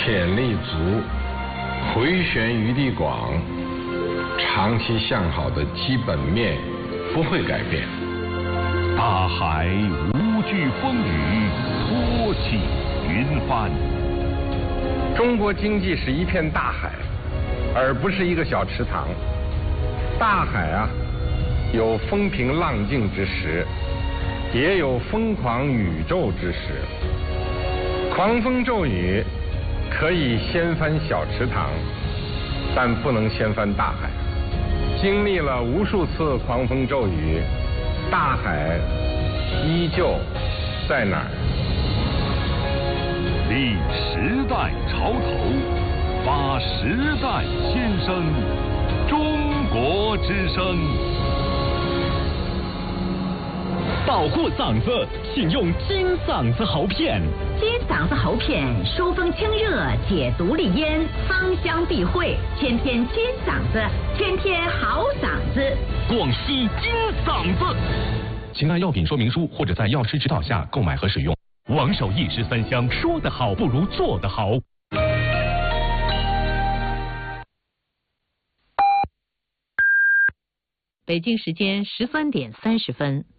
潜力足、回旋余地广、长期向好的基本面不会改变。 大海无惧风雨，托起云帆。 中国经济是一片大海，而不是一个小池塘。大海啊，有风平浪静之时，也有疯狂宇宙之时。狂风骤雨可以掀翻小池塘，但不能掀翻大海。经历了无数次狂风骤雨，大海依旧在哪儿？ 立时代潮头，发时代先声，中国之声。 保护嗓子，请用金嗓子喉片。 金嗓子喉片疏风清热，解毒利咽，芳香避秽，天天金嗓子，天天好嗓子。 广西金嗓子。请按药品说明书或者在药师指导下购买和使用。王守义13香，说得好不如做得好。 北京时间13点30分。